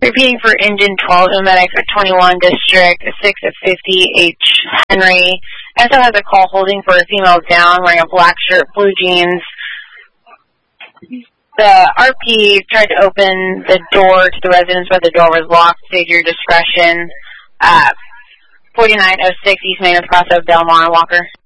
Repeating for engine 12, medic for 21, district 6 at 50, H. Henry. Also has a call holding for a female down, wearing a black shirt, blue jeans. The RP tried to open the door to the residence, but the door was locked. State your discretion. 4906 East Main Cross of Belmar, Walker.